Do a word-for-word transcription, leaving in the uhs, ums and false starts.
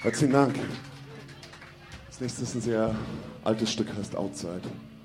Herzlichen Dank. Das nächste ist ein sehr altes Stück, heißt Outside.